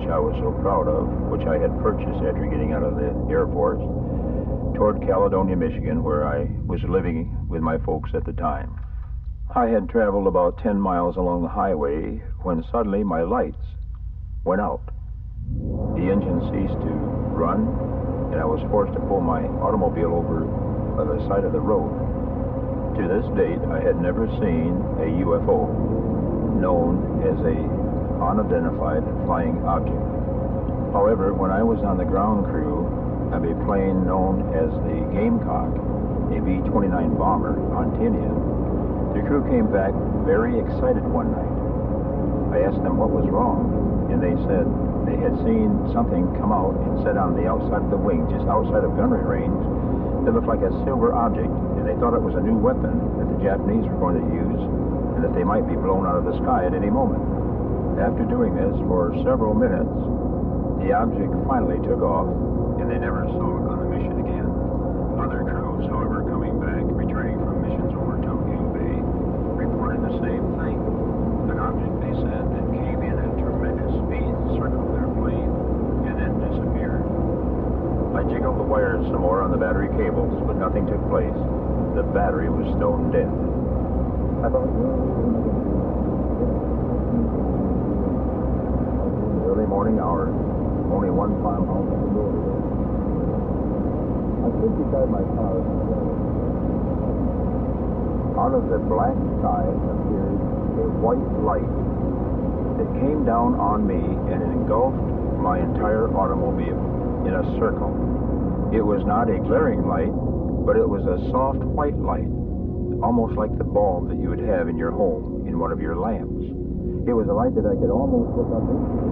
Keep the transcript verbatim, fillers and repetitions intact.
which I was so proud of, which I had purchased after getting out of the Air Force, toward Caledonia, Michigan, where I was living with my folks at the time. I had traveled about ten miles along the highway when suddenly my lights went out. The engine ceased to run, and I was forced to pull my automobile over by the side of the road. To this date, I had never seen a U F O, known as a unidentified flying object. However, when I was on the ground crew of a plane known as the Gamecock, a B twenty-nine bomber on Tinian, the crew came back very excited one night. I asked them what was wrong, and they said they had seen something come out and set on the outside of the wing, just outside of gunnery range, that looked like a silver object, and they thought it was a new weapon that the Japanese were going to use, and that they might be blown out of the sky at any moment. After doing this for several minutes, the object finally took off, and they never saw it on the mission again. Other crews, however, coming back, returning from missions over Tokyo Bay, reported the same thing. An object, they said, that came in at tremendous speed, circled their plane, and then disappeared. I jiggled the wires some more on the battery cables, but nothing took place. The battery was stone dead. I thought, early morning hours, only one farmhouse on the road. I stood beside my car. Out of the black sky appeared a white light that came down on me and engulfed my entire automobile in a circle. It was not a glaring light, but it was a soft white light, almost like the bulb that you would have in your home in one of your lamps. It was a light that I could almost look up into.